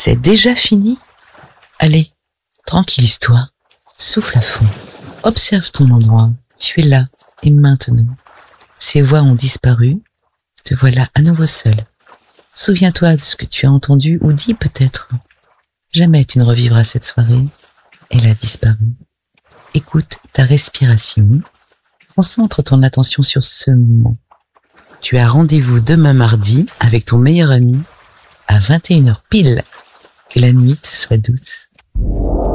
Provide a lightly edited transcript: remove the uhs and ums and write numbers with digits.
C'est déjà fini? Allez, tranquillise-toi, souffle à fond, observe ton endroit, tu es là et maintenant. Ces voix ont disparu, te voilà à nouveau seul. Souviens-toi de ce que tu as entendu ou dit peut-être. Jamais tu ne revivras cette soirée, elle a disparu. Écoute ta respiration, concentre ton attention sur ce moment. Tu as rendez-vous demain mardi avec ton meilleur ami à 21h pile. Que la nuit te soit douce.